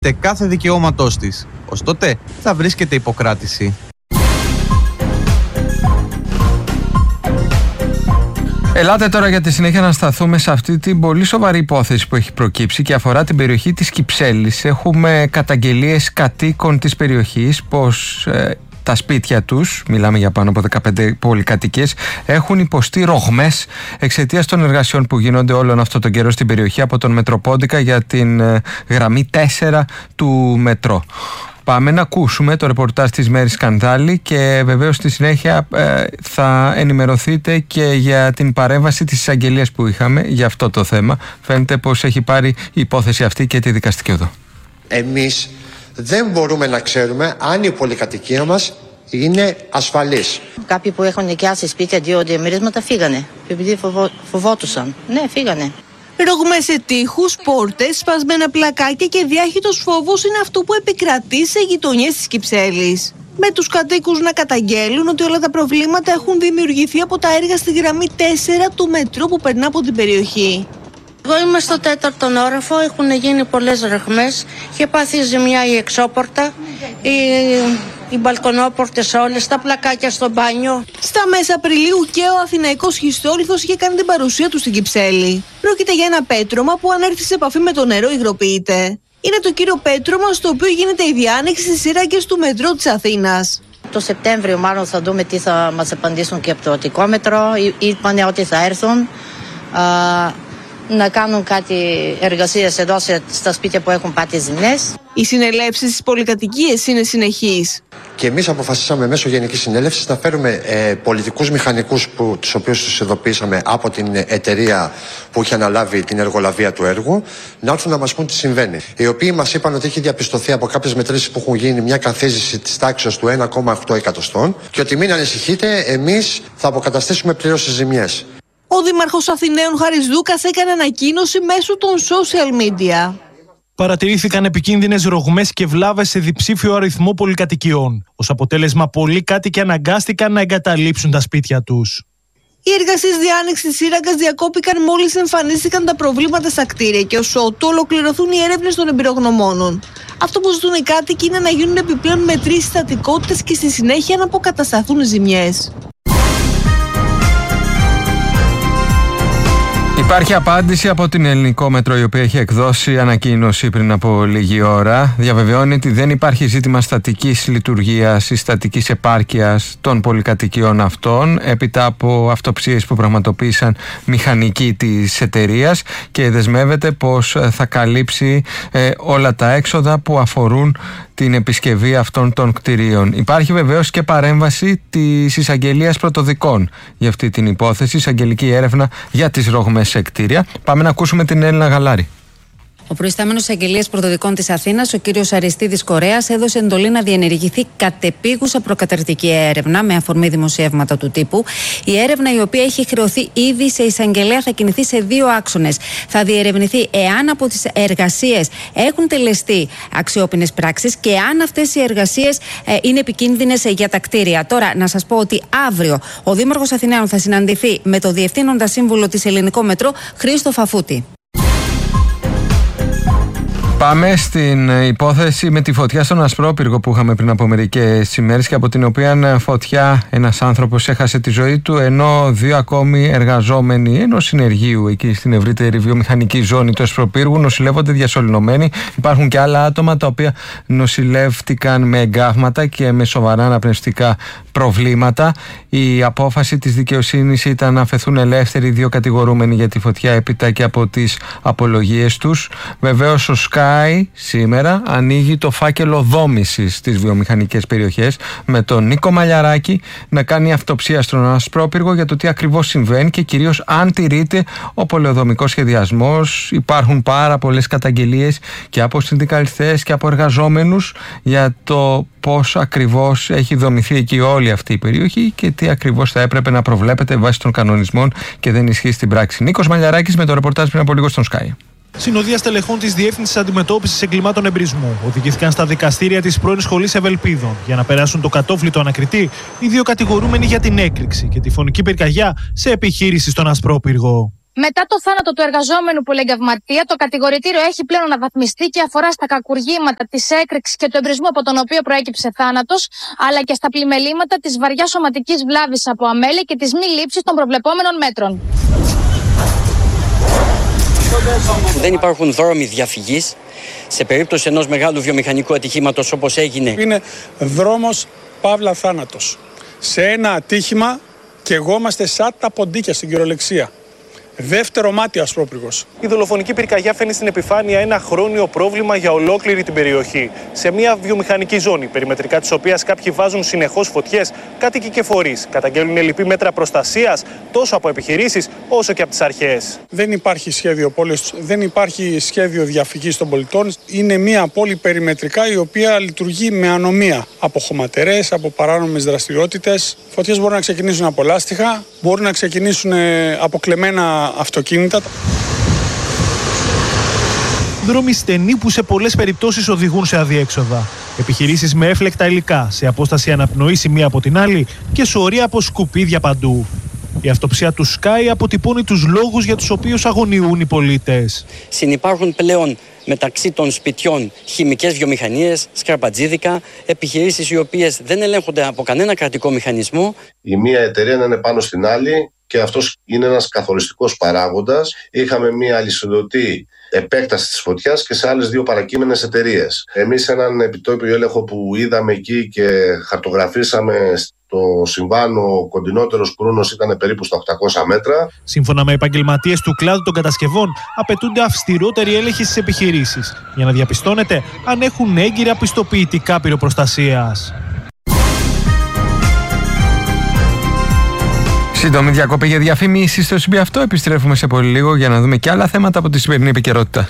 κάθε δικαιώματός της. Ως τότε θα βρίσκεται υποκράτηση. Ελάτε τώρα για τη συνέχεια να σταθούμε σε αυτή την πολύ σοβαρή υπόθεση που έχει προκύψει και αφορά την περιοχή της Κυψέλης. Έχουμε καταγγελίες κατοίκων της περιοχής πως τα σπίτια τους, μιλάμε για πάνω από 15 πολυκατοικίες, έχουν υποστεί ρογμές εξαιτίας των εργασιών που γίνονται όλον αυτό τον καιρό στην περιοχή από τον Μετροπόντικα για την γραμμή 4 του μετρό. Πάμε να ακούσουμε το ρεπορτάζ της Μέρης Σκανδάλη και βεβαίως στη συνέχεια θα ενημερωθείτε και για την παρέμβαση της εισαγγελίας που είχαμε για αυτό το θέμα. Φαίνεται πως έχει πάρει η υπόθεση αυτή και τη δικαστική οδό. Εμείς δεν μπορούμε να ξέρουμε αν η πολυκατοικία μας είναι ασφαλής. Κάποιοι που έχουν νοικιάσει σπίτια 2 διαμερίσματα φύγανε, επειδή φοβόντουσαν. Ναι, φύγανε. Ρογμές σε τοίχους, πόρτες, σπασμένα πλακάκια και διάχυτος φόβος είναι αυτό που επικρατεί σε γειτονιές της Κυψέλης. Με τους κατοίκους να καταγγέλουν ότι όλα τα προβλήματα έχουν δημιουργηθεί από τα έργα στη γραμμή 4 του μετρό που περνά από την περιοχή. Εγώ είμαι στο 4ο όροφο, έχουν γίνει πολλές ρογμές, είχε πάθει ζημιά η εξώπορτα, οι μπαλκονόπορτες όλες, τα πλακάκια στο μπάνιο. Στα μέσα Απριλίου και ο Αθηναϊκός Χιστόλιθος είχε κάνει την παρουσία του στην Κυψέλη. Πρόκειται για ένα πέτρωμα που αν έρθει σε επαφή με το νερό υγροποιείται. Είναι το κύριο πέτρωμα στο οποίο γίνεται η διάνοιξη στις σύραγγες του μετρό της Αθήνας. Το Σεπτέμβριο μάλλον θα δούμε τι θα μας απαντήσουν και από το Αττικό μετρό. Είπανε ότι θα έρθουν να κάνουν κάτι εργασίες εδώ στα σπίτια που έχουν πάθει ζημιές. Οι συνελεύσεις στις πολυκατοικίες είναι συνεχείς. Και εμείς αποφασίσαμε μέσω Γενικής Συνέλευσης να φέρουμε πολιτικούς μηχανικούς, τους οποίους τους ειδοποιήσαμε από την εταιρεία που είχε αναλάβει την εργολαβία του έργου, να έρθουν να μας πούν τι συμβαίνει. Οι οποίοι μας είπαν ότι έχει διαπιστωθεί από κάποιες μετρήσεις που έχουν γίνει μια καθίζηση της τάξης του 1,8 εκατοστών και ότι μην ανησυχείτε, εμείς θα αποκαταστήσουμε πλήρως τις ζημιές. Ο Δήμαρχος Αθηναίων Χάρης Δούκας έκανε ανακοίνωση μέσω των social media. Παρατηρήθηκαν επικίνδυνες ρογμές και βλάβες σε διψήφιο αριθμό πολυκατοικιών. Ως αποτέλεσμα, πολλοί κάτοικοι αναγκάστηκαν να εγκαταλείψουν τα σπίτια τους. Οι εργασίες διάνοιξης της σύραγγας διακόπηκαν μόλις εμφανίστηκαν τα προβλήματα στα κτίρια και ως ότου ολοκληρωθούν οι έρευνες των εμπειρογνωμόνων. Αυτό που ζητούν οι κάτοικοι είναι να γίνουν επιπλέον μετρήσεις στατικότητας και στη συνέχεια να αποκατασταθούν οι ζημιές. Υπάρχει απάντηση από την Ελληνικό Μετρό, η οποία έχει εκδώσει ανακοίνωση πριν από λίγη ώρα. Διαβεβαιώνει ότι δεν υπάρχει ζήτημα στατικής λειτουργίας ή στατικής επάρκειας των πολυκατοικιών αυτών, έπειτα από αυτοψίες που πραγματοποίησαν μηχανικοί της εταιρείας, και δεσμεύεται πως θα καλύψει όλα τα έξοδα που αφορούν την επισκευή αυτών των κτηρίων. Υπάρχει βεβαίως και παρέμβαση της εισαγγελίας πρωτοδικών για αυτή την υπόθεση, εισαγγελική έρευνα για τις ρογμές σε κτίρια. Πάμε να ακούσουμε την Έλληνα Γαλάρη. Ο προϊστάμενος εισαγγελίας πρωτοδικών της Αθήνας, ο κύριος Αριστίδης Κορέας, έδωσε εντολή να διενεργηθεί κατεπίγουσα προκαταρκτική έρευνα με αφορμή δημοσιεύματα του τύπου. Η έρευνα, η οποία έχει χρεωθεί ήδη σε εισαγγελέα, θα κινηθεί σε 2 άξονες. Θα διερευνηθεί εάν από τις εργασίες έχουν τελεστεί αξιόπινες πράξεις και αν αυτές οι εργασίες είναι επικίνδυνες για τα κτίρια. Τώρα, να σας πω ότι αύριο ο Δήμαρχος Αθηναίων θα συναντηθεί με το Διευθύνοντα Σύμβουλο της Ελληνικό Μετρό, Χρήστο Φαφούτη. Πάμε στην υπόθεση με τη φωτιά στον Ασπρόπυργο που είχαμε πριν από μερικές ημέρες και από την οποία φωτιά ένας άνθρωπος έχασε τη ζωή του, ενώ 2 ακόμη εργαζόμενοι ενός συνεργείου εκεί στην ευρύτερη βιομηχανική ζώνη του Ασπροπύργου νοσηλεύονται διασωληνωμένοι. Υπάρχουν και άλλα άτομα τα οποία νοσηλεύτηκαν με εγκάβματα και με σοβαρά αναπνευστικά προβλήματα. Η απόφαση της δικαιοσύνης ήταν να αφαιθούν ελεύθεροι 2 κατηγορούμενοι για τη φωτιά έπειτα και από τις απολογίες τους. Βεβαίως ο Sky σήμερα ανοίγει το φάκελο δόμησης στις βιομηχανικές περιοχές με τον Νίκο Μαλιαράκη να κάνει αυτοψία στον Ασπρόπυργο για το τι ακριβώς συμβαίνει και κυρίως αν τηρείται ο πολεοδομικός σχεδιασμός. Υπάρχουν πάρα πολλές καταγγελίες και από συνδικαλιστές και από εργαζόμενους για το πώς ακριβώς έχει δομηθεί εκεί όλη αυτή η περιοχή και τι ακριβώς θα έπρεπε να προβλέπεται βάσει των κανονισμών και δεν ισχύει στην πράξη. Νίκος Μαλιαράκης με το ρεπορτάζ πριν από λίγο στον Sky. Συνοδεία στελεχών της Διεύθυνσης Αντιμετώπισης Εγκλημάτων Εμπρισμού οδηγήθηκαν στα δικαστήρια της πρώην Σχολής Ευελπίδων για να περάσουν το κατόφλιτο ανακριτή οι 2 κατηγορούμενοι για την έκρηξη και τη φωνική πυρκαγιά σε επιχείρηση στον Ασπρόπυργο. Μετά το θάνατο του εργαζόμενου πολυεγκαυματία, το κατηγορητήριο έχει πλέον αναβαθμιστεί και αφορά στα κακουργήματα της έκρηξης και του εμπρισμού από τον οποίο προέκυψε θάνατος, αλλά και στα πλημελήματα της βαριάς σωματικής βλάβης από αμέλεια και της μη λήψης των προβλεπόμενων μέτρων. Δεν υπάρχουν δρόμοι διαφυγής σε περίπτωση ενός μεγάλου βιομηχανικού ατυχήματος όπως έγινε. Είναι δρόμος παύλα θάνατος. Σε ένα ατύχημα καιγόμαστε σαν τα ποντίκια στην κυριολεξία. Δεύτερο μάτι ο ασπρόπυργος. Η δολοφονική πυρκαγιά φέρνει στην επιφάνεια ένα χρόνιο πρόβλημα για ολόκληρη την περιοχή. Σε μια βιομηχανική ζώνη, περιμετρικά της οποίας κάποιοι βάζουν συνεχώς φωτιές, κάτοικοι και φορείς καταγγέλνουν ελλειπή μέτρα προστασίας τόσο από επιχειρήσεις όσο και από τις αρχές. Δεν υπάρχει σχέδιο πόλης, δεν υπάρχει σχέδιο διαφυγής των πολιτών. Είναι μια πόλη περιμετρικά η οποία λειτουργεί με ανομία. Από χωματερές, από παράνομες δραστηριότητες. Φωτιές μπορούν να ξεκινήσουν από λάστιχα, μπορούν να ξεκινήσουν από κλεμμένα αυτοκίνητα. Δρόμοι στενοί που σε πολλές περιπτώσεις οδηγούν σε αδιέξοδα. Επιχειρήσεις με έφλεκτα υλικά, σε απόσταση αναπνοής η μία από την άλλη και σωρία από σκουπίδια παντού. Η αυτοψία του Sky αποτυπώνει τους λόγους για τους οποίους αγωνιούν οι πολίτες. Συνυπάρχουν πλέον μεταξύ των σπιτιών χημικές βιομηχανίες, σκραπατζίδικα, επιχειρήσεις οι οποίες δεν ελέγχονται από κανένα κρατικό μηχανισμό. Η μία εταιρεία να είναι πάνω στην άλλη και αυτός είναι ένας καθοριστικός παράγοντας. Είχαμε μία αλυσιδωτή επέκταση της φωτιάς και σε άλλες δύο παρακείμενες εταιρείες. Εμείς έναν επιτόπιο έλεγχο που είδαμε εκεί και χαρτογραφήσαμε το συμβάν, ο κοντινότερος κρούνος ήταν περίπου στα 800 μέτρα. Σύμφωνα με επαγγελματίες του κλάδου των κατασκευών, απαιτούνται αυστηρότεροι έλεγχοι στις επιχειρήσεις για να διαπιστώνεται αν έχουν έγκυρα πιστοποιητικά πυροπροστασίας. Σύντομη διακοπή για διαφήμιση στο σημείο αυτό. Επιστρέφουμε σε πολύ λίγο για να δούμε και άλλα θέματα από τη σημερινή επικαιρότητα.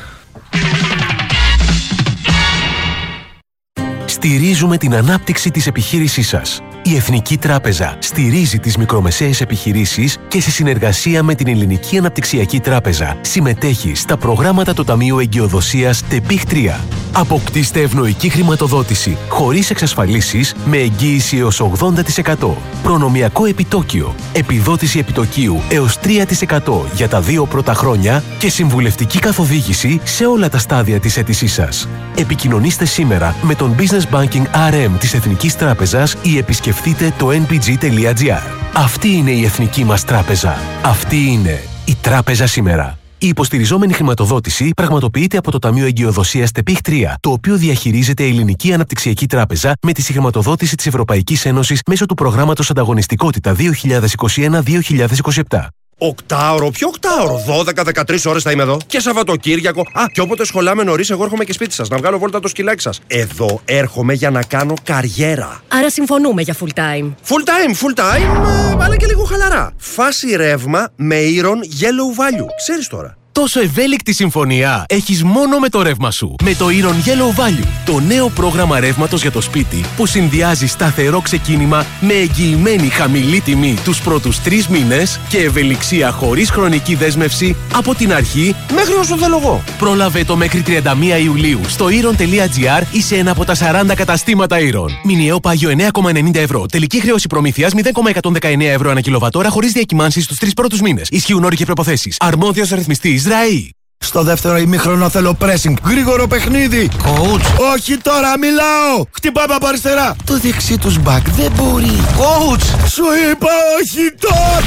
Στηρίζουμε την ανάπτυξη της επιχείρησής σας. Η Εθνική Τράπεζα στηρίζει τις μικρομεσαίες επιχειρήσεις και σε συνεργασία με την Ελληνική Αναπτυξιακή Τράπεζα συμμετέχει στα προγράμματα του Ταμείου Εγκυοδοσίας ΤΕΠΙΧ 3. Αποκτήστε ευνοϊκή χρηματοδότηση χωρίς εξασφαλίσεις με εγγύηση έως 80%. Προνομιακό επιτόκιο, επιδότηση επιτοκίου έως 3% για τα 2 πρώτα χρόνια και συμβουλευτική καθοδήγηση σε όλα τα στάδια της αίτησής σας. Επικοινωνήστε σήμερα με τον Business Banking RM της Εθνικής Τράπεζας ή επισκεφτείτε το npg.gr. Αυτή είναι η εθνική μας τράπεζα. Αυτή είναι η τράπεζα σήμερα. Η υποστηριζόμενη χρηματοδότηση πραγματοποιείται από το Ταμείο Εγκυοδοσίας ΤΕΠΙΧ 3, το οποίο διαχειρίζεται η Ελληνική Αναπτυξιακή Τράπεζα με τη συγχρηματοδότηση της Ευρωπαϊκής Ένωσης μέσω του προγράμματος Ανταγωνιστικότητα 2021-2027. Οκτάωρο, ποιο οκτάωρο? 12-13 ώρες θα είμαι εδώ. Και Σαββατοκύριακο. Και όποτε σχολάμε νωρίς, εγώ έρχομαι και σπίτι σας να βγάλω βόλτα το σκυλάκι σας. Εδώ έρχομαι για να κάνω καριέρα. Άρα συμφωνούμε για full time. Full time, αλλά και λίγο χαλαρά. Φάση ρεύμα με Iron Yellow Value. Ξέρεις τώρα. Τόσο ευέλικτη συμφωνία έχεις μόνο με το ρεύμα σου. Με το Iron Yellow Value, το νέο πρόγραμμα ρεύματος για το σπίτι που συνδυάζει σταθερό ξεκίνημα με εγγυημένη χαμηλή τιμή τους πρώτους 3 μήνες και ευελιξία χωρίς χρονική δέσμευση από την αρχή μέχρι όσο θέλω εγώ. Πρόλαβε το μέχρι 31 Ιουλίου στο iron.gr ή σε ένα από τα 40 καταστήματα Iron. Μηνιαίο πάγιο 9,90 ευρώ. Τελική χρέωση προμήθειας 0,119 ευρώ ανά κιλοβατόρα χωρίς διακυμάνσεις στους 3 πρώτους μήνες. Ισχύουν όροι και προϋποθέσεις. Αρμόδιος ρυθμιστής ΡΑΗ. Στο δεύτερο ημίχρονο θέλω pressing. Γρήγορο παιχνίδι. Coach. Όχι τώρα, μιλάω. Χτυπάμε από αριστερά. Το δεξί τους μπακ δεν μπορεί. Coach. Σου είπα όχι τώρα.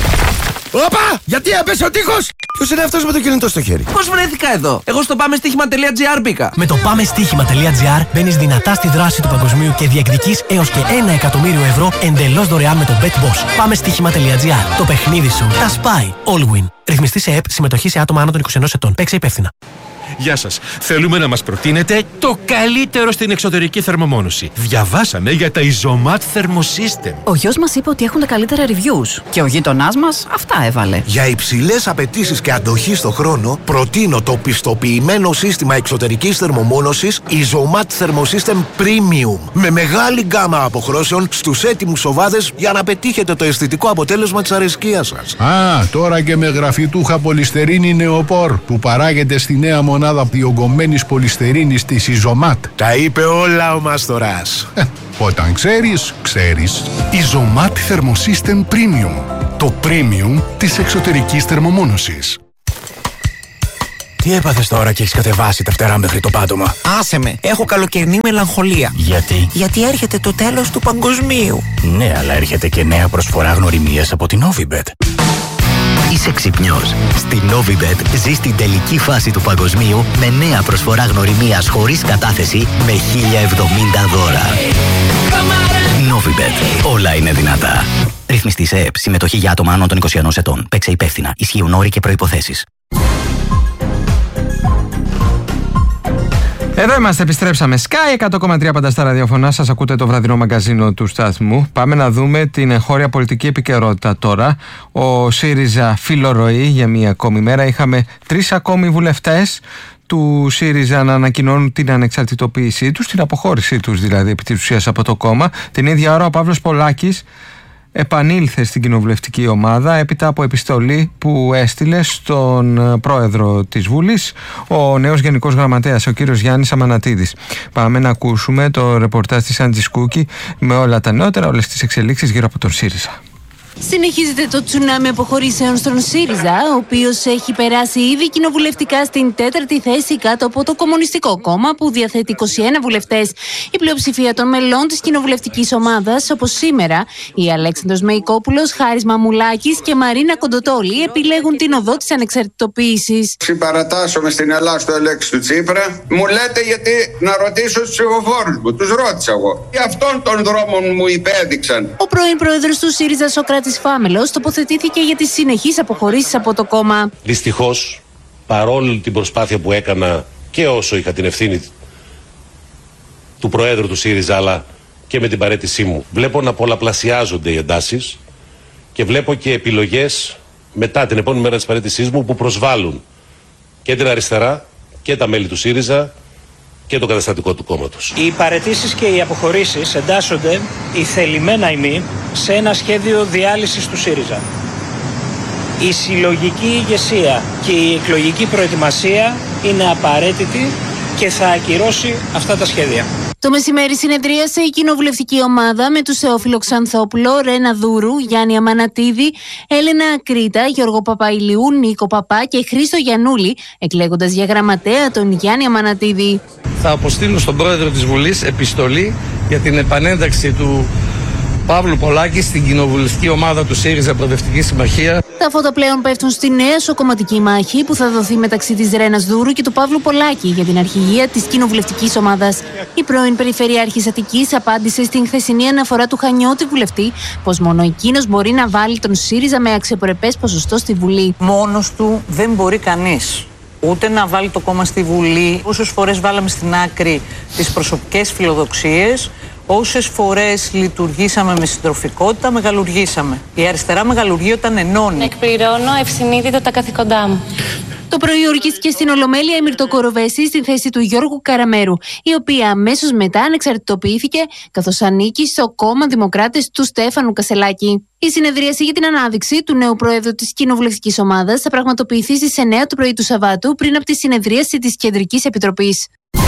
Όπα! Γιατί έπεσε ο τείχος! Ποιος είναι αυτός με το κινητό στο χέρι? Πώς βρέθηκα εδώ? Εγώ στο πάμεστοίχημα.gr μπήκα. Με το πάμεστοίχημα.gr μπαίνεις δυνατά στη δράση του παγκοσμίου και διεκδικείς έως και 1 εκατομμύριο ευρώ εντελώς δωρεάν με το BetBoss. Πάμεστοίχημα.gr. Το παιχνίδι σου τα σπάει. All win. Ρυθμιστή σε ΕΠ, συμμετοχή σε άτομα άνω των 21 ετών. Παίξε υπεύθυνα. Γεια σας. Θέλουμε να μας προτείνετε το καλύτερο στην εξωτερική θερμομόνωση. Διαβάσαμε για τα Isomat Thermosystem. Ο γιος μας είπε ότι έχουν τα καλύτερα reviews. Και ο γείτονάς μας αυτά έβαλε. Για υψηλές απαιτήσεις και αντοχή στο χρόνο, προτείνω το πιστοποιημένο σύστημα εξωτερικής θερμομόνωσης Isomat Thermosystem Premium. Με μεγάλη γκάμα αποχρώσεων στους έτοιμους οβάδες για να πετύχετε το αισθητικό αποτέλεσμα της αρεσκίας σας. Τώρα και με γραφιτούχα πολυστερίνη νεοπόρ που παράγεται στη νέα μονάδα διογκωμένης πολυστερίνης της Isomat. Τα είπε όλα ο Μαστοράς. Όταν ξέρεις, ξέρεις. Isomat Thermosystem Premium. Το premium της εξωτερικής θερμομόνωσης. Τι έπαθες τώρα και έχεις κατεβάσει τα φτερά μέχρι το πάτωμα? Άσε με, έχω καλοκαιρινή μελαγχολία. Γιατί? Γιατί έρχεται το τέλος του παγκοσμίου. Ναι, αλλά έρχεται και νέα προσφορά γνωριμίας από την Novibet. Είσαι ξυπνιός. Στη Novibet ζεις την τελική φάση του παγκοσμίου με νέα προσφορά γνωριμίας χωρίς κατάθεση με 1070 δώρα. Novibet. Όλα είναι δυνατά. Ρυθμιστής ΕΕΠ. Συμμετοχή για άτομα άνω των 21 ετών. Παίξε υπεύθυνα. Ισχύουν όροι και προϋποθέσεις. Εδώ είμαστε, επιστρέψαμε. Sky 100,3 πάντα στα ραδιοφωνά. Σας ακούτε το βραδινό μαγκαζίνο του σταθμού. Πάμε να δούμε την εγχώρια πολιτική επικαιρότητα τώρα. Ο ΣΥΡΙΖΑ φιλορροεί για μία ακόμη μέρα. Είχαμε 3 ακόμη βουλευτές του ΣΥΡΙΖΑ να ανακοινώνουν την ανεξαρτητοποίησή τους, την αποχώρησή τους δηλαδή επί της ουσίας από το κόμμα. Την ίδια ώρα ο Παύλος Πολάκης επανήλθε στην κοινοβουλευτική ομάδα έπειτα από επιστολή που έστειλε στον πρόεδρο της Βουλής, ο νέος Γενικός Γραμματέας, ο κύριος Γιάννης Αμανατίδης. Πάμε να ακούσουμε το ρεπορτάζ της Άντζης Κούκη με όλα τα νεότερα, όλες τις εξελίξεις γύρω από τον ΣΥΡΙΖΑ. Συνεχίζεται το τσουνάμι αποχωρήσεων στον ΣΥΡΙΖΑ, ο οποίος έχει περάσει ήδη κοινοβουλευτικά στην 4η θέση κάτω από το Κομμουνιστικό Κόμμα, που διαθέτει 21 βουλευτές. Η πλειοψηφία των μελών της κοινοβουλευτικής ομάδας, όπως σήμερα, οι Αλέξανδρος Μεϊκόπουλος, Χάρης Μαμουλάκης και Μαρίνα Κοντοτόλη, επιλέγουν την οδό της ανεξαρτητοποίησης. Συμπαρατάσσομαι στην Ελλάδα στο ελέξη του Τσίπρα. Μου λέτε γιατί να ρωτήσω τους ψηφοφόρους μου. Τους ρώτησα εγώ. Και αυτόν τον δρόμο μου υπέδειξαν. Ο πρώην πρόεδρος του ΣΥΡΙΖΑ, Σοκράτης Φάμελος, τοποθετήθηκε για τις συνεχείς αποχωρήσεις από το κόμμα. Δυστυχώς, παρόλο την προσπάθεια που έκανα και όσο είχα την ευθύνη του Προέδρου του ΣΥΡΙΖΑ, αλλά και με την παραίτησή μου, βλέπω να πολλαπλασιάζονται οι εντάσεις και βλέπω και επιλογές μετά την επόμενη μέρα της παραίτησής μου που προσβάλλουν και την αριστερά και τα μέλη του ΣΥΡΙΖΑ και το καταστατικό του κόμματος. Οι παραιτήσεις και οι αποχωρήσεις εντάσσονται ηθελημένα ή μη σε ένα σχέδιο διάλυσης του ΣΥΡΙΖΑ. Η συλλογική ηγεσία και η εκλογική προετοιμασία είναι απαραίτητη και θα ακυρώσει αυτά τα σχέδια. Το μεσημέρι συνεδρίασε η κοινοβουλευτική ομάδα με τους Θεόφιλο Ξανθόπουλο, Ρένα Δούρου, Γιάννη Αμανατίδη, Έλενα Ακρίτα, Γιώργο Παπαϊλιού, Νίκο Παπά και Χρήστο Γιαννούλη, εκλέγοντας για γραμματέα τον Γιάννη Αμανατίδη. Θα αποστείλω στον πρόεδρο της Βουλής επιστολή για την επανένταξη του Παύλου Πολάκη στην κοινοβουλευτική ομάδα του ΣΥΡΙΖΑ Προοδευτική Συμμαχία. Τα φώτα πλέον πέφτουν στη νέα σοκομματική μάχη που θα δοθεί μεταξύ της Ρένας Δούρου και του Παύλου Πολάκη για την αρχηγία της κοινοβουλευτικής ομάδας. Η πρώην Περιφερειάρχης Αττικής απάντησε στην χθεσινή αναφορά του Χανιώτη βουλευτή πως μόνο εκείνος μπορεί να βάλει τον ΣΥΡΙΖΑ με αξιοπρεπές ποσοστό στη Βουλή. Μόνος του δεν μπορεί κανείς ούτε να βάλει το κόμμα στη Βουλή. Όσες φορές βάλαμε στην άκρη τις προσωπικές φιλοδοξίες, όσες φορές λειτουργήσαμε με συντροφικότητα, μεγαλουργήσαμε. Η αριστερά μεγαλουργεί όταν ενώνει. Εκπληρώνω ευσυνείδητα τα καθήκοντά μου. Το πρωί ορκίστηκε στην Ολομέλεια η Μυρτώ Κοροβέση στη θέση του Γιώργου Καραμέρου, η οποία αμέσως μετά ανεξαρτητοποιήθηκε, καθώς ανήκει στο κόμμα Δημοκράτες του Στέφανου Κασελάκη. Η συνεδρίαση για την ανάδειξη του νέου Προέδρου της Κοινοβουλευτικής Ομάδας θα πραγματοποιηθεί στις 9 το πρωί του Σαββάτου, πριν από τη συνεδρίαση της Κεντρικής Επιτροπής.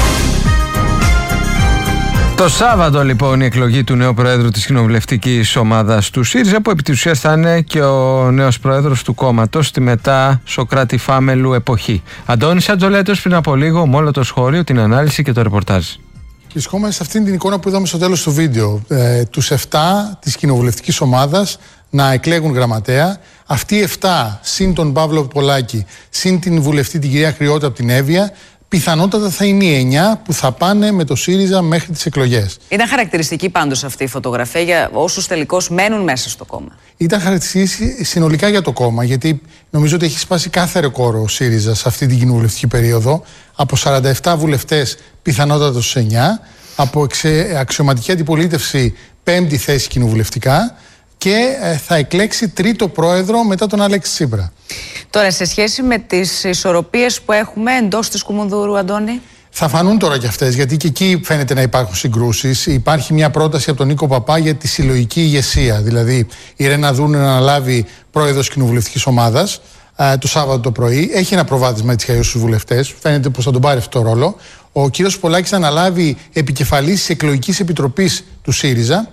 Το Σάββατο λοιπόν η εκλογή του νέου Προέδρου της Κοινοβουλευτικής Ομάδας του ΣΥΡΙΖΑ, που επί της ουσίας θα είναι και ο νέος Πρόεδρος του κόμματος στη μετά Σοκράτη Φάμελου εποχή. Αντώνης Ατζολέτος πριν από λίγο με όλο το σχόλιο, την ανάλυση και το ρεπορτάζ. Βρισκόμαστε σε αυτήν την εικόνα που είδαμε στο τέλος του βίντεο. Τους 7 της Κοινοβουλευτικής Ομάδας να εκλέγουν γραμματέα. Αυτοί οι 7 συν τον Παύλο Πολάκη, συν την βουλευτή την κυρία Κρυώτα από την Εύβοια, πιθανότατα θα είναι οι 9 που θα πάνε με το ΣΥΡΙΖΑ μέχρι τις εκλογές. Ήταν χαρακτηριστική πάντως αυτή η φωτογραφία για όσους τελικώς μένουν μέσα στο κόμμα. Ήταν χαρακτηριστική συνολικά για το κόμμα, γιατί νομίζω ότι έχει σπάσει κάθε ρεκόρ ο ΣΥΡΙΖΑ σε αυτή την κοινοβουλευτική περίοδο. Από 47 βουλευτές, πιθανότατα στους 9. Από αξιωματική αντιπολίτευση, 5η θέση κοινοβουλευτικά. Και θα εκλέξει 3ο πρόεδρο μετά τον Αλέξη Τσίπρα. Τώρα, σε σχέση με τις ισορροπίες που έχουμε εντός της Κουμουνδούρου, Αντώνη. Θα φανούν τώρα κι αυτές, γιατί και εκεί φαίνεται να υπάρχουν συγκρούσεις. Υπάρχει μια πρόταση από τον Νίκο Παπά για τη συλλογική ηγεσία. Δηλαδή, η Ρένα Δούρου να αναλάβει πρόεδρος κοινοβουλευτικής ομάδας το Σάββατο το πρωί. Έχει ένα προβάδισμα έτσι για τους βουλευτές. Φαίνεται πως θα τον πάρει αυτό το ρόλο. Ο κύριος Πολάκης θα αναλάβει επικεφαλής της εκλογικής επιτροπής του ΣΥΡΙΖΑ.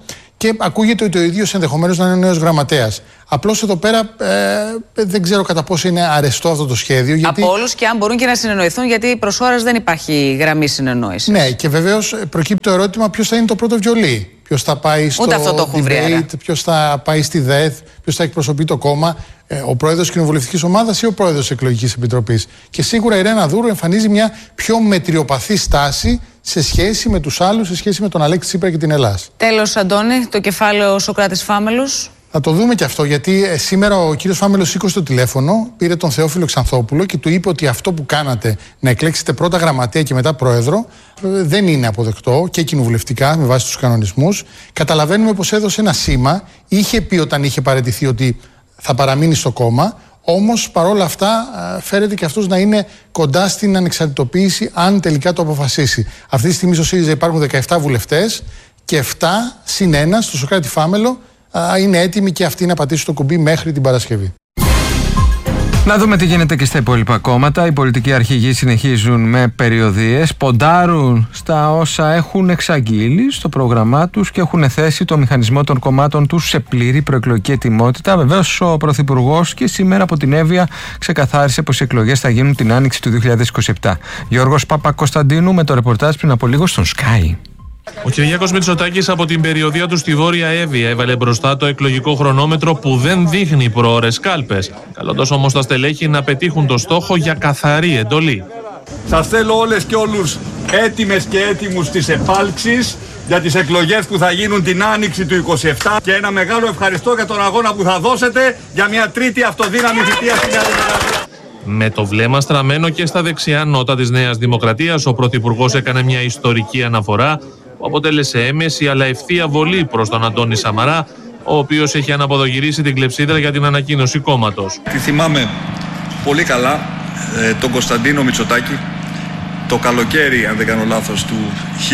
και ακούγεται ότι ο ίδιος ενδεχομένως να είναι ο νέος γραμματέας. Απλώς εδώ πέρα δεν ξέρω κατά πόσο είναι αρεστό αυτό το σχέδιο. Γιατί... Από όλους και αν μπορούν και να συνεννοηθούν, γιατί προς ώρας δεν υπάρχει γραμμή συνεννόησης. Ναι, και βεβαίως προκύπτει το ερώτημα ποιος θα είναι το πρώτο βιολί. Ποιος θα πάει στο debate, ποιος θα πάει στη ΔΕΘ, ποιος θα εκπροσωπεί το κόμμα, ο πρόεδρος της κοινοβουλευτικής ομάδας ή ο πρόεδρος της εκλογικής επιτροπής. Και σίγουρα η Ρένα Δούρου εμφανίζει μια πιο μετριοπαθή στάση σε σχέση με τους άλλους, σε σχέση με τον Αλέξη Τσίπρα και την Ελλάδα. Τέλος, Αντώνη, το κεφάλαιο Σωκράτης Φάμελος. Θα το δούμε και αυτό, γιατί σήμερα ο κύριος Φάμελος σήκωσε το τηλέφωνο, πήρε τον Θεόφιλο Ξανθόπουλο και του είπε ότι αυτό που κάνατε, να εκλέξετε πρώτα γραμματέα και μετά πρόεδρο, δεν είναι αποδεκτό και κοινοβουλευτικά με βάση τους κανονισμούς. Καταλαβαίνουμε πως έδωσε ένα σήμα, είχε πει όταν είχε παραιτηθεί ότι θα παραμείνει στο κόμμα, όμως παρόλα αυτά φέρεται και αυτός να είναι κοντά στην ανεξαρτητοποίηση αν τελικά το αποφασίσει. Αυτή τη στιγμή στο ΣΥΡΙΖΑ υπάρχουν 17 βουλευτές και 7 συν 1 στο Σωκράτη Φάμελο είναι έτοιμοι και αυτοί να πατήσουν το κουμπί μέχρι την Παρασκευή. Να δούμε τι γίνεται και στα υπόλοιπα κόμματα. Οι πολιτικοί αρχηγοί συνεχίζουν με περιοδίες, ποντάρουν στα όσα έχουν εξαγγείλει στο πρόγραμμά τους και έχουν θέσει το μηχανισμό των κομμάτων τους σε πλήρη προεκλογική ετοιμότητα. Βεβαίως ο Πρωθυπουργός και σήμερα από την Εύβοια ξεκαθάρισε πως οι εκλογές θα γίνουν την άνοιξη του 2027. Γιώργος Παπακοσταντίνου με το ρεπορτάζ πριν από λίγο στον Sky. Ο Κυριάκος Μητσοτάκης από την περιοδία του στη Βόρεια Εύβοια έβαλε μπροστά το εκλογικό χρονόμετρο που δεν δείχνει προώρες κάλπες, καλώντας όμως τα στελέχη να πετύχουν το στόχο για καθαρή εντολή. Σας θέλω όλες και όλους έτοιμες και έτοιμους στις επάλξεις για τις εκλογές που θα γίνουν την άνοιξη του 27 και ένα μεγάλο ευχαριστώ για τον αγώνα που θα δώσετε για μια τρίτη αυτοδύναμη θητεία στην Νέα Δημοκρατία. Με το βλέμμα στραμμένο και στα δεξιά νότα της Νέας Δημοκρατίας, ο Πρωθυπουργός έκανε μια ιστορική αναφορά που αποτέλεσε έμεση αλλά ευθεία βολή προς τον Αντώνη Σαμαρά, ο οποίος έχει αναποδογυρίσει την κλεψίδρα για την ανακοίνωση κόμματος. Τη θυμάμαι πολύ καλά τον Κωνσταντίνο Μητσοτάκη το καλοκαίρι, αν δεν κάνω λάθος, του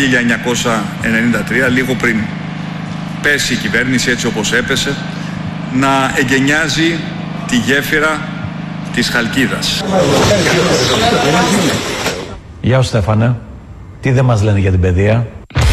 1993, λίγο πριν πέσει η κυβέρνηση έτσι όπως έπεσε, να εγκαινιάζει τη γέφυρα της Χαλκίδας. Γεια σου Στέφανε, τι δεν μας λένε για την παιδεία?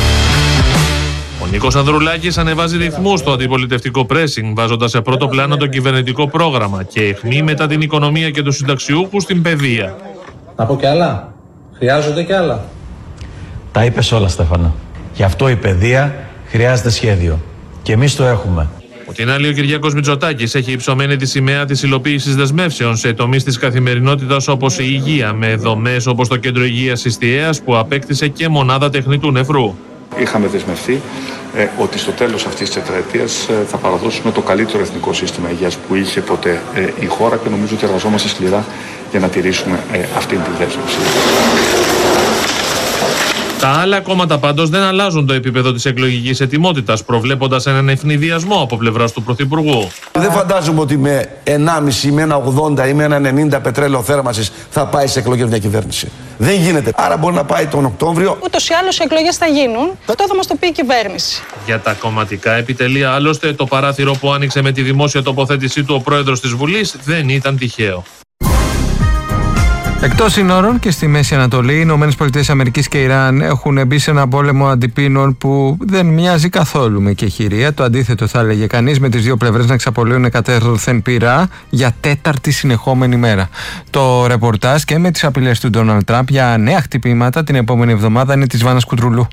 Ο Νίκος Ανδρουλάκης ανεβάζει ρυθμούς στο αντιπολιτευτικό πρέσινγκ, βάζοντας σε πρώτο πλάνο το κυβερνητικό πρόγραμμα και αιχμή μετά την οικονομία και τους συνταξιούχους στην παιδεία. Να πω κι άλλα. Χρειάζονται κι άλλα. Τα είπες όλα, Στέφανα. Γι' αυτό η παιδεία χρειάζεται σχέδιο. Και εμείς το έχουμε. Από την άλλη, ο Κυριάκος Μητσοτάκης έχει υψωμένη τη σημαία της υλοποίησης δεσμεύσεων σε τομείς της καθημερινότητας όπως η υγεία, με δομές όπως το Κέντρο Υγείας Ιστιαίας που απέκτησε και μονάδα τεχνητού νεφρού. Είχαμε δεσμευτεί ότι στο τέλος αυτής της τετραετίας θα παραδώσουμε το καλύτερο εθνικό σύστημα υγείας που είχε ποτέ η χώρα και νομίζω ότι εργαζόμαστε σκληρά για να τηρήσουμε αυτή τη δέσμευση. Τα άλλα κόμματα πάντως δεν αλλάζουν το επίπεδο της εκλογικής ετοιμότητας, προβλέποντας έναν ευνηδιασμό από πλευράς του Πρωθυπουργού. Δεν φαντάζομαι ότι με 1,5 με 1,80 ή με 1,90 πετρέλαιο θέρμανσης θα πάει σε εκλογές μια κυβέρνηση. Δεν γίνεται. Άρα μπορεί να πάει τον Οκτώβριο. Ούτως ή άλλως οι εκλογές θα γίνουν. Αυτό θα μας το πει η κυβέρνηση. Για τα κομματικά επιτελεία, άλλωστε, το παράθυρο που άνοιξε με τη δημόσια τοποθέτησή του ο πρόεδρος της Βουλής δεν ήταν τυχαίο. Εκτός συνόρων και στη Μέση Ανατολή, οι ΗΠΑ και Ιράν έχουν μπει σε ένα πόλεμο αντιπίνων που δεν μοιάζει καθόλου με κεχηρία. Το αντίθετο θα έλεγε κανείς, με τις δύο πλευρές να εξαπολύουν εκατέρωθεν πυρά για τέταρτη συνεχόμενη μέρα. Το ρεπορτάζ και με τις απειλές του Ντόναλντ Τραμπ για νέα χτυπήματα την επόμενη εβδομάδα είναι της Βάνας Κουντρουλού.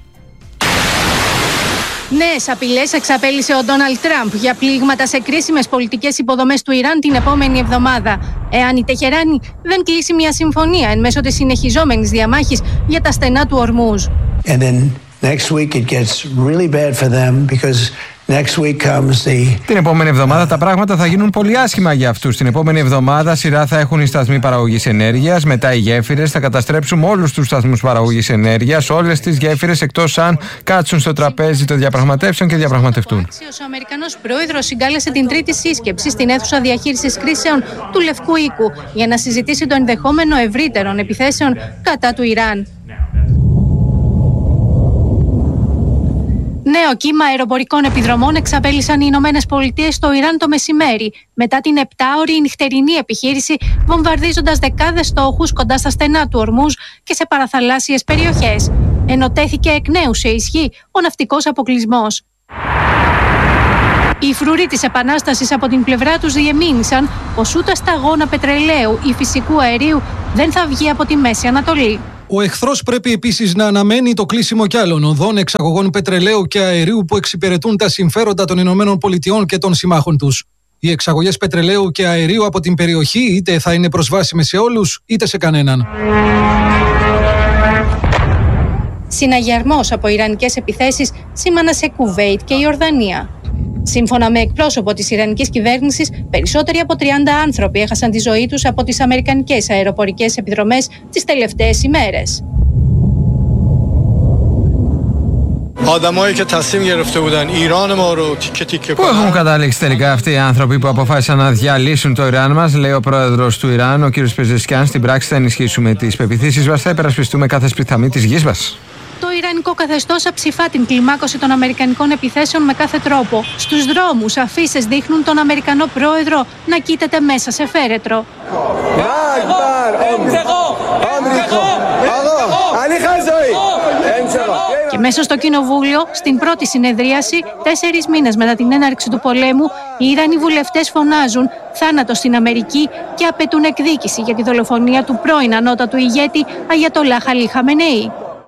Νέες απειλές εξαπέλυσε ο Ντόναλντ Τραμπ για πλήγματα σε κρίσιμες πολιτικές υποδομές του Ιράν την επόμενη εβδομάδα, εάν η Τεχεράνη δεν κλείσει μια συμφωνία εν μέσω της συνεχιζόμενης διαμάχης για τα στενά του Ορμούζ. And then next week it gets really bad for them because next week comes the... Την επόμενη εβδομάδα τα πράγματα θα γίνουν πολύ άσχημα για αυτούς. Την επόμενη εβδομάδα σειρά θα έχουν οι σταθμοί παραγωγής ενέργειας, μετά οι γέφυρες θα καταστρέψουν όλους τους σταθμούς παραγωγής ενέργειας, όλες τις γέφυρες εκτός αν κάτσουν στο τραπέζι των διαπραγματεύσεων και διαπραγματευτούν. Ο Αμερικανός πρόεδρος συγκάλεσε την τρίτη σύσκεψη στην αίθουσα διαχείρισης κρίσεων του Λευκού Οίκου για να συζητήσει το ενδεχόμενο ευρύτερων επιθέσεων κατά του Ιράν. Νέο κύμα αεροπορικών επιδρομών εξαπέλυσαν οι Ηνωμένες Πολιτείες στο Ιράν το μεσημέρι, μετά την 7ωρη νυχτερινή επιχείρηση, βομβαρδίζοντας δεκάδες στόχους κοντά στα στενά του Ορμούζ και σε παραθαλάσσιες περιοχές. Ενώ τέθηκε εκ νέου σε ισχύ ο ναυτικός αποκλεισμός. Οι φρουροί της Επανάστασης από την πλευρά τους διεμήνυσαν πως ούτε σταγόνα πετρελαίου ή φυσικού αερίου δεν θα βγει από τη Μέση Ανατολή. Ο εχθρός πρέπει επίσης να αναμένει το κλείσιμο κι άλλων οδών εξαγωγών πετρελαίου και αερίου που εξυπηρετούν τα συμφέροντα των ΗΠΑ και των συμμάχων τους. Οι εξαγωγές πετρελαίου και αερίου από την περιοχή είτε θα είναι προσβάσιμες σε όλους είτε σε κανέναν. Συναγερμός από ιρανικές επιθέσεις σήμανα σε Κουβέιτ και Ιορδανία. Σύμφωνα με εκπρόσωπο της ιρανικής κυβέρνησης, περισσότεροι από 30 άνθρωποι έχασαν τη ζωή τους από τις αμερικανικές αεροπορικές επιδρομές τις τελευταίες ημέρες. Πού έχουν καταλήξει τελικά αυτοί οι άνθρωποι που αποφάσισαν να διαλύσουν το Ιράν μας, λέει ο πρόεδρος του Ιράν, ο κ. Πεζεσκιάν. Στην πράξη θα ενισχύσουμε τις πεποιθήσεις μας, θα υπερασπιστούμε κάθε σπιθαμή της γης μας. Το ιρανικό καθεστώς αψηφά την κλιμάκωση των αμερικανικών επιθέσεων με κάθε τρόπο. Στους δρόμους αφίσες δείχνουν τον Αμερικανό πρόεδρο να κοίταται μέσα σε φέρετρο. Και μέσα στο κοινοβούλιο, στην πρώτη συνεδρίαση, 4 μήνες μετά την έναρξη του πολέμου, οι Ιρανοί βουλευτές φωνάζουν θάνατο στην Αμερική και απαιτούν εκδίκηση για τη δολοφονία του πρώην ανώτατου ηγέτη Αγιατολάχ Αλί Χαμενεή.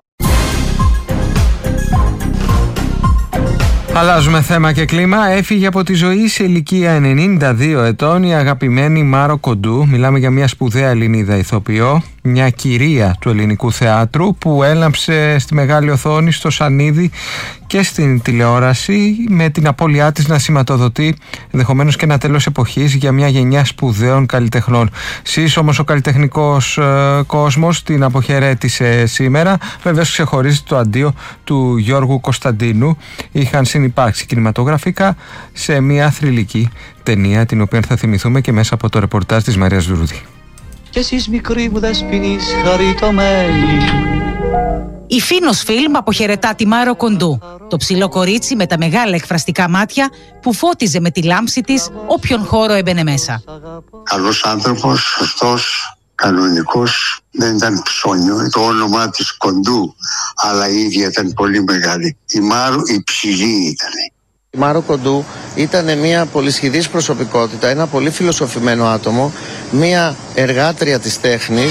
Αλλάζουμε θέμα και κλίμα. Έφυγε από τη ζωή σε ηλικία 92 ετών η αγαπημένη Μάρο Κοντού. Μιλάμε για μια σπουδαία Ελληνίδα ηθοποιό, μια κυρία του ελληνικού θεάτρου που έλαμψε στη μεγάλη οθόνη, στο σανίδι και στην τηλεόραση, με την απώλειά της να σηματοδοτεί ενδεχομένως και ένα τέλος εποχής για μια γενιά σπουδαίων καλλιτεχνών. Σεις όμως ο καλλιτεχνικός κόσμος την αποχαιρέτησε σήμερα. Βεβαίως ξεχωρίζει το αντίο του Γιώργου Κωνσταντίνου. Είχαν συνυπάρξει κινηματογραφικά σε μια θρυλική ταινία, την οποία θα θυμηθούμε και μέσα από το ρεπορτάζ της Μαρίας Δουρούδη. Κι εσείς μικροί μου δεσποινείς χαριτωμένοι. Η Φίνος Φιλμ αποχαιρετά τη Μάρο Κοντού, το ψηλό κορίτσι με τα μεγάλα εκφραστικά μάτια που φώτιζε με τη λάμψη της όποιον χώρο έμπαινε μέσα. Καλός άνθρωπος, σωστός, κανονικός, δεν ήταν ψώνιο. Το όνομα της Κοντού, αλλά η ίδια ήταν πολύ μεγάλη. Η Μάρο υψηλή ήταν. Η Μάρο Κοντού ήταν μια πολυσχηδής προσωπικότητα, ένα πολύ φιλοσοφημένο άτομο, μια εργάτρια της τέχνης.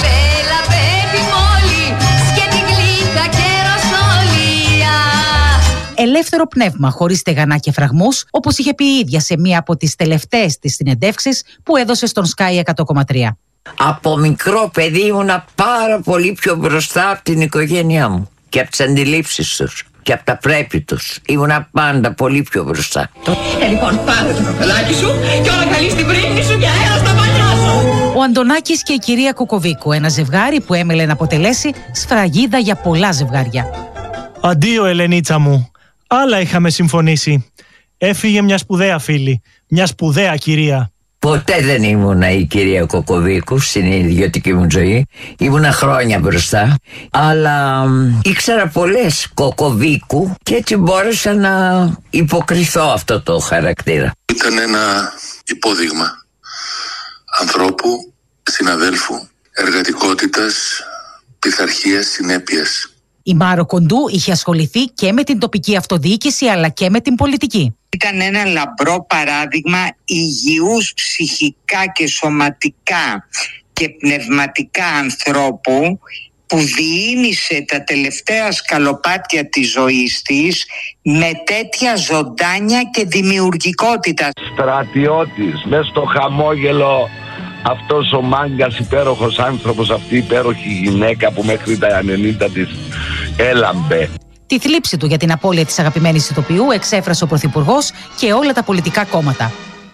Ελεύθερο πνεύμα, χωρίς στεγανά και φραγμούς, όπως είχε πει η ίδια σε μία από τις τελευταίες της συνεντεύξεις που έδωσε στον Sky 100,3. Από μικρό παιδί ήμουνα πάρα πολύ πιο μπροστά από την οικογένειά μου και από τις αντιλήψεις τους και από τα πρέπει τους. Ήμουνα πάντα πολύ πιο μπροστά. Λοιπόν, πάρε το κοπελάκι σου και όλα καλή στην πρίμνη σου και αέρα στα παλιά σου. Ο Αντωνάκης και η κυρία Κοκοβίκου, ένα ζευγάρι που έμελε να αποτελέσει σφραγίδα για πολλά ζευγάρια. Αντίο, Ελενίτσα μου. Άλλα είχαμε συμφωνήσει. Έφυγε μια σπουδαία φίλη, μια σπουδαία κυρία. Ποτέ δεν ήμουνα η κυρία Κοκοβίκου στην ιδιωτική μου ζωή. Ήμουνα χρόνια μπροστά. Αλλά ήξερα πολλές Κοκοβίκου και έτσι μπόρεσα να υποκριθώ αυτό το χαρακτήρα. Ήταν ένα υπόδειγμα ανθρώπου, συναδέλφου, εργατικότητας, πειθαρχίας, συνέπειας. Η Μάρο Κοντού είχε ασχοληθεί και με την τοπική αυτοδιοίκηση αλλά και με την πολιτική. Ήταν ένα λαμπρό παράδειγμα υγιούς ψυχικά και σωματικά και πνευματικά ανθρώπου που διήνυσε τα τελευταία σκαλοπάτια της ζωής της με τέτοια ζωντάνια και δημιουργικότητα. Στρατιώτης, μες στο χαμόγελο, αυτός ο μάγκας υπέροχος άνθρωπος, αυτή η υπέροχη γυναίκα που μέχρι τα 90 της έλαμπε. Τη θλίψη του για την απώλεια της αγαπημένης ηθοποιού εξέφρασε ο Πρωθυπουργός και όλα τα πολιτικά κόμματα.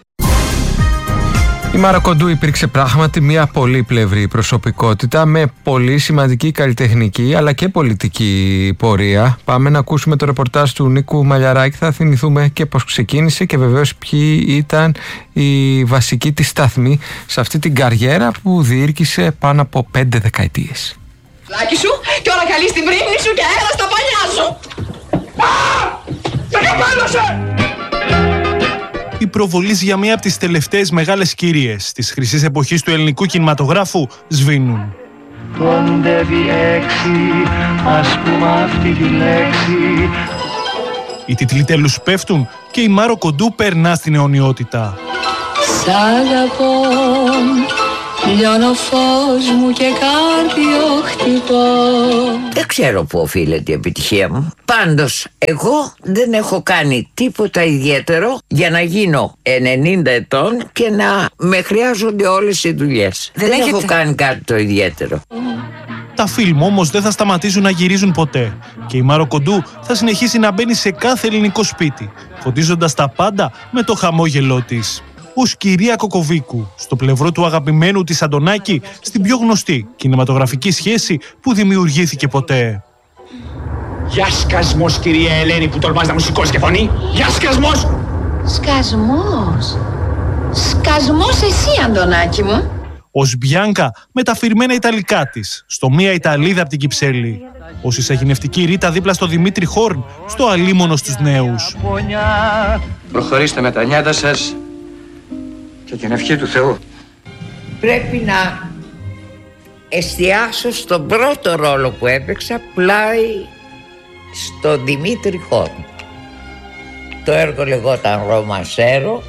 Η Μάρο Κοντού υπήρξε πράγματι μια πολύπλευρη προσωπικότητα με πολύ σημαντική καλλιτεχνική αλλά και πολιτική πορεία. Πάμε να ακούσουμε το ρεπορτάζ του Νίκου Μαλιαράκη, θα θυμηθούμε και πώς ξεκίνησε και βεβαίως ποιοι ήταν οι βασικοί της σταθμοί σε αυτή την καριέρα που διήρκησε πάνω από 5 δεκαετίες. Λάκι σου και όλα καλή στην πρίμνη σου και αέρα στα παλιά σου. Η προβολή για μία από τις τελευταίες μεγάλες κυρίες της χρυσής εποχής του ελληνικού κινηματογράφου σβήνουν. Κοντεύει έξι, ας πούμε αυτή τη λέξη. Οι τίτλοι τέλους πέφτουν και η Μάρο Κοντού περνά στην αιωνιότητα. Σ' αγαπώ, λιώνω φως μου και κάρδιο χτυπώ. Δεν ξέρω πού οφείλεται η επιτυχία μου. Πάντως, εγώ δεν έχω κάνει τίποτα ιδιαίτερο για να γίνω 90 ετών και να με χρειάζονται όλες οι δουλειές. Δεν έχω κάνει κάτι το ιδιαίτερο. Τα φιλμ όμως δεν θα σταματήσουν να γυρίζουν ποτέ και η Μάρο Κοντού θα συνεχίσει να μπαίνει σε κάθε ελληνικό σπίτι, φωτίζοντας τα πάντα με το χαμόγελό της. Ως κυρία Κοκοβίκου, στο πλευρό του αγαπημένου της Αντωνάκη, στην πιο γνωστή κινηματογραφική σχέση που δημιουργήθηκε ποτέ. Γεια σκασμός, κυρία Ελένη, που τολμάς να μου σηκώσεις και φωνή. Γεια σκασμός! Σκασμός. Σκασμός εσύ, Αντωνάκη μου. Ως Μπιάνκα με τα φυρμένα Ιταλικά της, στο μία Ιταλίδα από την Κυψέλη. Ως η σαγηνευτική Ρίτα δίπλα στο Δημήτρη Χόρν, στο Αλίμονο στους νέους. Προχωρήστε με τα νιάτα σας και την ευχή του Θεού. Πρέπει να εστιάσω στον πρώτο ρόλο που έπαιξα πλάι στο Δημήτρη Χόρν. Το έργο λεγόταν Ρομανσέρο.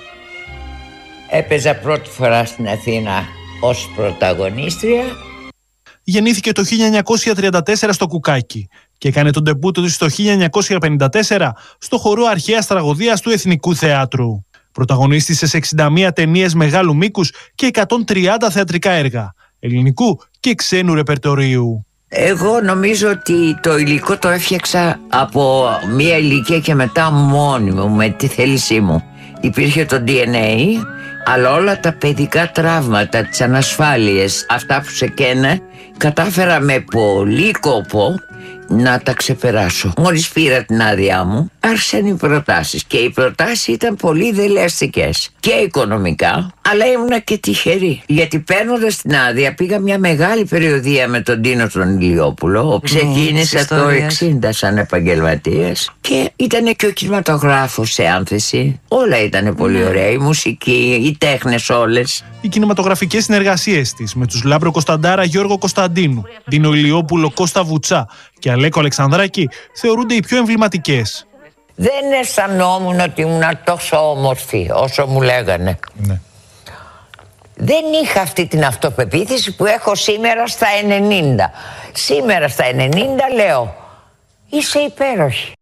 Έπαιζα πρώτη φορά στην Αθήνα ως πρωταγωνίστρια. Γεννήθηκε το 1934 στο Κουκάκι και έκανε τον ντεμπούτο της το 1954 στο χορό αρχαίας τραγωδίας του Εθνικού Θεάτρου. Πρωταγωνίστησε σε 61 ταινίες μεγάλου μήκους και 130 θεατρικά έργα, ελληνικού και ξένου ρεπερτορίου. Εγώ νομίζω ότι το υλικό το έφτιαξα από μία ηλικία και μετά μόνη μου, με τη θέλησή μου. Υπήρχε το DNA, αλλά όλα τα παιδικά τραύματα, τις ανασφάλειες, αυτά που σε καίνε, κατάφερα με πολύ κόπο να τα ξεπεράσω. Μόλις πήρα την άδειά μου, άρχισαν οι προτάσεις και οι προτάσεις ήταν πολύ δελεαστικές και οικονομικά, αλλά ήμουνα και τυχερή. Γιατί παίρνοντας την άδεια πήγα μια μεγάλη περιοδεία με τον Τίνο τον Ηλιόπουλο. Ξεκίνησα το 60 σαν επαγγελματίας και ήταν και ο κινηματογράφος σε άνθεση. Όλα ήταν πολύ ωραία, η μουσική, οι τέχνες όλες. Οι κινηματογραφικές συνεργασίες της με τους Λάμπρο Κωνσταντάρα, Γιώργο Κωνσταντίνου, Ντίνο Ηλιόπουλο, Κώστα Βουτσά και Αλέκο Αλεξανδράκη θεωρούνται οι πιο εμβληματικές. Δεν αισθανόμουν ότι ήμουν τόσο όμορφη όσο μου λέγανε. Ναι. Δεν είχα αυτή την αυτοπεποίθηση που έχω σήμερα στα 90. Σήμερα στα 90 λέω, είσαι υπέροχη.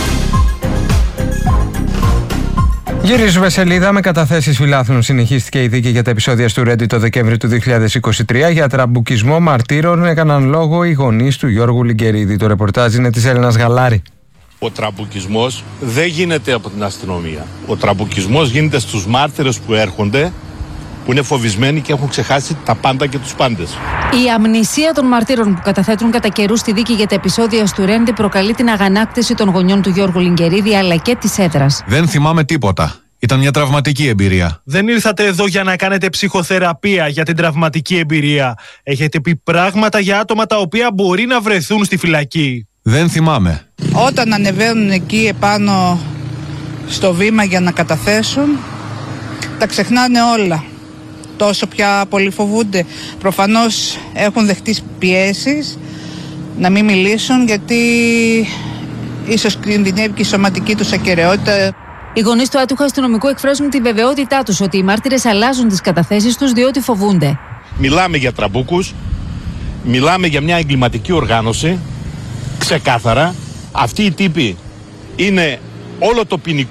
Γυρίζουμε σελίδα. Με καταθέσεις φιλάθλων συνεχίστηκε η δίκη για τα επεισόδια στο Reddit το Δεκέμβρη του 2023. Για τραμπουκισμό μαρτύρων έκαναν λόγο οι γονείς του Γιώργου Λιγκερίδη. Το ρεπορτάζ είναι της Έλενας Γαλάρη. Ο τραμπουκισμός δεν γίνεται από την αστυνομία. Ο τραμπουκισμός γίνεται στους μάρτυρες που έρχονται, που είναι φοβισμένοι και έχουν ξεχάσει τα πάντα και τους πάντες. Η αμνησία των μαρτύρων που καταθέτουν κατά καιρού στη δίκη για τα επεισόδια στο Ρέντι προκαλεί την αγανάκτηση των γονιών του Γιώργου Λιγκερίδη αλλά και της έδρας. Δεν θυμάμαι τίποτα. Ήταν μια τραυματική εμπειρία. Δεν ήρθατε εδώ για να κάνετε ψυχοθεραπεία για την τραυματική εμπειρία. Έχετε πει πράγματα για άτομα τα οποία μπορεί να βρεθούν στη φυλακή. Δεν θυμάμαι. Όταν ανεβαίνουν εκεί επάνω στο βήμα για να καταθέσουν, τα ξεχνάνε όλα. Τόσο πια πολύ φοβούνται. Προφανώς έχουν δεχτεί πιέσεις να μην μιλήσουν, γιατί ίσως κινδυνεύει και η σωματική τους ακεραιότητα. Οι γονείς του άτυχου αστυνομικού εκφράζουν τη βεβαιότητά τους ότι οι μάρτυρες αλλάζουν τις καταθέσεις τους διότι φοβούνται. Μιλάμε για τραμπούκους, μιλάμε για μια εγκληματική οργάνωση, ξεκάθαρα. Αυτοί οι τύποι είναι όλο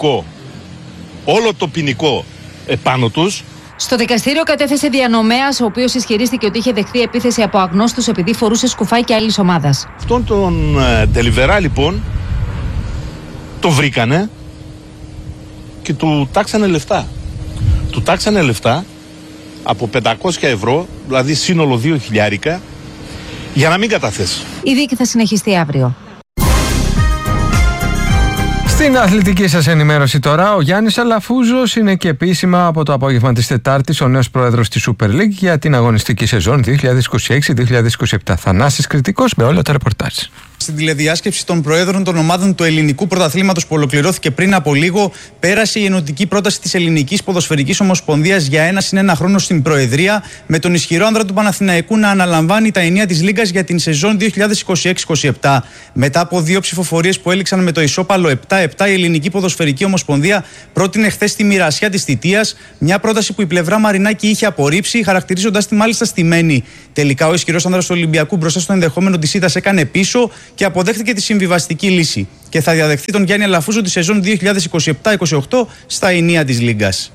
το ποινικό επάνω τους. Στο δικαστήριο κατέθεσε διανομέας, ο οποίος ισχυρίστηκε ότι είχε δεχθεί επίθεση από αγνώστους επειδή φορούσε σκουφάκι άλλης ομάδας. Αυτόν τον Ντελιβερά λοιπόν το βρήκανε και του τάξανε λεφτά. Του τάξανε λεφτά από 500 ευρώ, δηλαδή σύνολο 2.000, για να μην καταθέσει. Η δίκη θα συνεχιστεί αύριο. Στην αθλητική σας ενημέρωση τώρα, ο Γιάννης Αλαφούζος είναι και επίσημα από το απόγευμα της Τετάρτης ο νέος πρόεδρος της Super League για την αγωνιστική σεζόν 2026-2027. Θανάσης Κρητικός με όλα τα ρεπορτάζ. Στην τηλεδιάσκεψη των προέδρων των ομάδων του ελληνικού πρωταθλήματος που ολοκληρώθηκε πριν από λίγο, πέρασε η ενωτική πρόταση της Ελληνικής Ποδοσφαιρικής Ομοσπονδίας για 1+1 χρόνο στην Προεδρία, με τον ισχυρό άνδρα του Παναθηναϊκού να αναλαμβάνει τα ενία της Λίγκας για την σεζόν 2026-27. Μετά από 2 ψηφοφορίες που έληξαν με το ισόπαλο 7-7, η Ελληνική Ποδοσφαιρική Ομοσπονδία πρότεινε χθες τη μοιρασιά της θητείας, μια πρόταση που η πλευρά Μαρινάκη είχε απορρίψει, χαρακτηρίζοντας τη μάλιστα στημένη. Τελικά, ο ισχυρός άνδρας του Ολυμπιακού μπροστά στο ενδεχόμενο της ήττας έκανε πίσω και αποδέχτηκε τη συμβιβαστική λύση και θα διαδεχθεί τον Γιάννη Αλαφούζο τη σεζόν 2027-28 στα ενία της Λίγκας.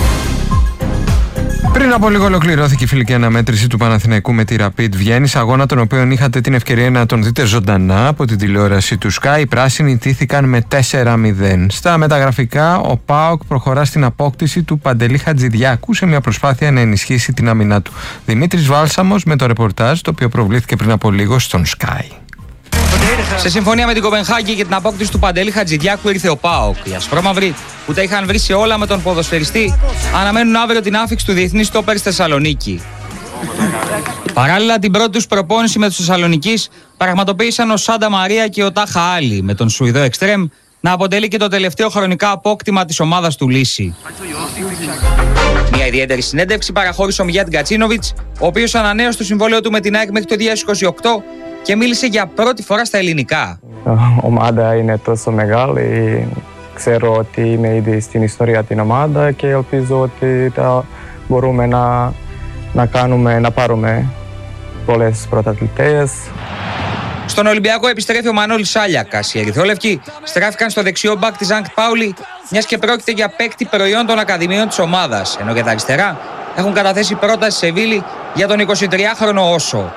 Πριν από λίγο ολοκληρώθηκε η φιλική αναμέτρηση του Παναθηναϊκού με τη Rapid Βιέννης, αγώνα τον οποίο είχατε την ευκαιρία να τον δείτε ζωντανά από την τηλεόραση του Sky. Οι πράσινοι τήθηκαν με 4-0. Στα μεταγραφικά, ο ΠΑΟΚ προχωρά στην απόκτηση του Παντελή Χατζηδιάκου σε μια προσπάθεια να ενισχύσει την άμυνά του. Δημήτρης Βάλσαμος με το ρεπορτάζ, το οποίο προβλήθηκε πριν από λίγο στον Sky. Σε συμφωνία με την Κοπενχάγη για την απόκτηση του Παντελή Χατζηδιάκου ήρθε ο ΠΑΟΚ. Οι ασπρόμαυροι, που τα είχαν βρει σε όλα με τον ποδοσφαιριστή, αναμένουν αύριο την άφιξη του διεθνή στόπερ στη Θεσσαλονίκη. Παράλληλα, την πρώτη τους προπόνηση με τους Θεσσαλονικείς πραγματοποίησαν ο Σάντα Μαρία και ο Τάχα Άλλη, με τον Σουηδό Εκστρέμ να αποτελεί και το τελευταίο χρονικά απόκτημα της ομάδας του Λύση. Μια ιδιαίτερη συνέντευξη παραχώρησε ο Μιγιάτ Γκατσίνοβιτς, ο οποίος ανανέωσε το συμβόλαιο του με την ΑΕΚ μέχρι το 2028 και μίλησε για πρώτη φορά στα ελληνικά. Η ομάδα είναι τόσο μεγάλη, ξέρω ότι είμαι ήδη στην ιστορία την ομάδα και ελπίζω ότι μπορούμε να πάρουμε πολλές πρωταθλητές. Στον Ολυμπιακό επιστρέφει ο Μανώλης Σάλιακας. Οι ερυθρόλευκοι στράφηκαν στο δεξιό μπακ της Ανκτ Πάουλη, μιας και πρόκειται για παίκτη προϊόν των ακαδημιών της ομάδας, ενώ για τα αριστερά έχουν καταθέσει πρόταση σε Σεβίλη για τον 23χρονο Όσο.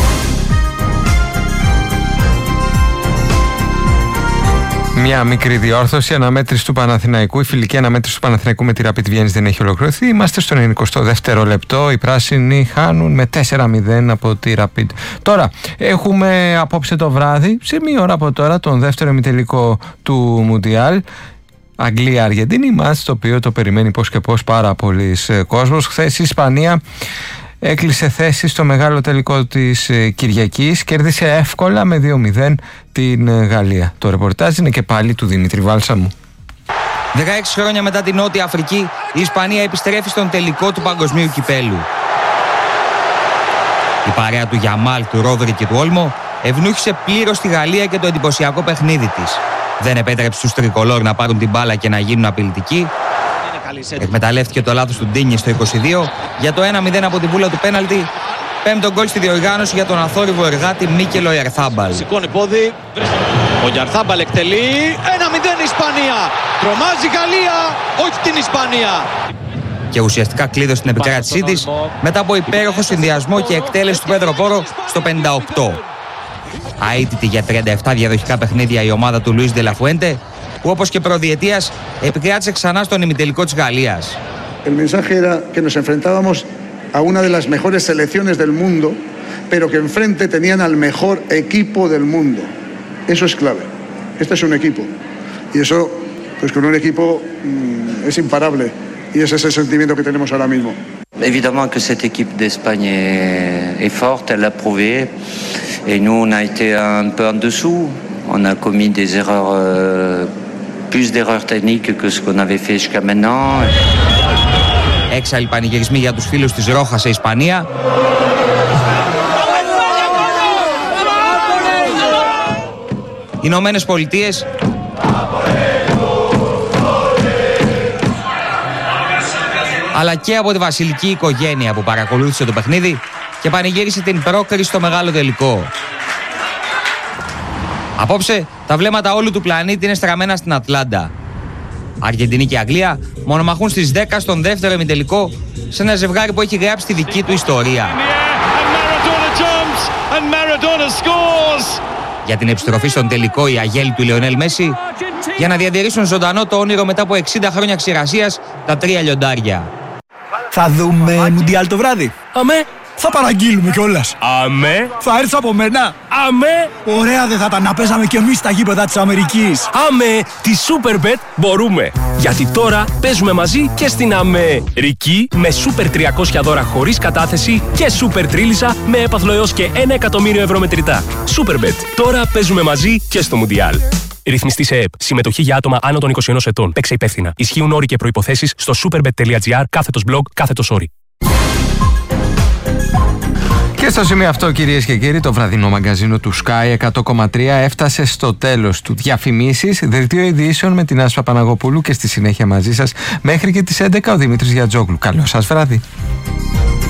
Μια μικρή διόρθωση, αναμέτρηση του Παναθηναϊκού. Η φιλική αναμέτρηση του Παναθηναϊκού με τη Rapid Βιέννης δεν έχει ολοκληρωθεί. Είμαστε στο 92ο λεπτό. Οι πράσινοι χάνουν με 4-0 από τη Rapid. Τώρα, έχουμε απόψε το βράδυ, σε μία ώρα από τώρα, τον δεύτερο ημιτελικό του Μουντιάλ. Αγγλία-Αργεντίνη, μάτς το οποίο το περιμένει πώς και πώς πάρα πολλοί κόσμος. Χθες η Ισπανία έκλεισε θέση στο μεγάλο τελικό της Κυριακής, κέρδισε εύκολα με 2-0 την Γαλλία. Το ρεπορτάζ είναι και πάλι του Δημήτρη Βάλσαμου. 16 χρόνια μετά την Νότια Αφρική, η Ισπανία επιστρέφει στον τελικό του παγκοσμίου κυπέλου. Η παρέα του Γιαμάλ, του Ρόδρι και του Όλμο ευνούχησε πλήρως τη Γαλλία και το εντυπωσιακό παιχνίδι της. Δεν επέτρεψε στους τρικολόρ να πάρουν την μπάλα και να γίνουν απειλητικοί. Εκμεταλλεύτηκε το λάθος του Ντίνι στο 22 για το 1-0 από τη βούλα του πέναλτι. Πέμπτο γκολ στη διοργάνωση για τον αθόρυβο εργάτη Μίκελο Ιαρθάμπαλ. Σηκώνει πόδι. Ο Ιαρθάμπαλ εκτελεί. 1-0 Ισπανία. Τρομάζει Γαλλία, όχι την Ισπανία. Και ουσιαστικά κλείδωσε την επικράτησή της μετά από υπέροχο συνδυασμό και εκτέλεση του Πέντρο Πόρο στο 58. Αίτητη για 37 διαδοχικά παιχνίδια η ομάδα του Λουίς Ντελαφουέντε, που όπως και προδιετίας επικράτησε ξανά στον ημιτελικό της Γαλλίας. El mensaje era que nos enfrentábamos a una de las mejores selecciones del mundo, pero que enfrente tenían al mejor equipo del mundo. Eso es clave. Este es un equipo. Y eso, pues con un equipo es imparable. Y ese es el sentimiento que tenemos ahora mismo. Évidemment que cette équipe d'Espagne est forte, elle l'a prouvé. Et nous, on a été un peu en dessous. On a commis des erreurs, plus d'erreurs techniques que ce qu'on avait fait jusqu'à maintenant. Έξαλλοι πανηγυρισμοί για τους φίλους της Ρόχα σε Ισπανία. Ηνωμένες Πολιτείες αλλά και από τη βασιλική οικογένεια που παρακολούθησε το παιχνίδι και πανηγύρισε την πρόκριση στο μεγάλο τελικό. Απόψε, τα βλέμματα όλου του πλανήτη είναι στραμμένα στην Ατλάντα. Αργεντινή και Αγγλία μονομαχούν στις 10 στον δεύτερο ημιτελικό σε ένα ζευγάρι που έχει γράψει τη δική του ιστορία. Για την επιστροφή στον τελικό οι αγέλοι του Λεωνέλ Μέση, για να διατηρήσουν ζωντανό το όνειρο μετά από 60 χρόνια ξηρασίας, τα 3 λιοντάρια. Θα δούμε Μουντιάλ το βράδυ. Αμέ. Θα παραγγείλουμε κιόλας. Αμέ. Θα έρθει από μένα. Αμέ. Ωραία δεν θα ήταν να παίζαμε κι εμείς στα γήπεδα της Αμερικής. Αμέ. Τη Superbet μπορούμε. Γιατί τώρα παίζουμε μαζί και στην Αμερική με Super 300 δώρα χωρίς κατάθεση και Super Τρίλισσα με έπαθλο έως και 1 εκατομμύριο ευρώ μετρητά. Superbet. Τώρα παίζουμε μαζί και στο Μουντιάλ. Ρυθμιστή σε ΕΕΠ. Συμμετοχή για άτομα άνω των 21 ετών. Παίξε υπεύθυνα. Ισχύουν όροι και προϋποθέσεις στο superbet.gr/blog/όροι. Και στο σημείο αυτό, κυρίες και κύριοι, το βραδινό μαγκαζίνο του Sky 100,3 έφτασε στο τέλος του. Διαφημίσεις, δελτίο ειδήσεων με την Άσπα Παναγοπούλου και στη συνέχεια μαζί σας μέχρι και τις 11 ο Δημήτρης Γιατζόγλου. Καλό σας βράδυ.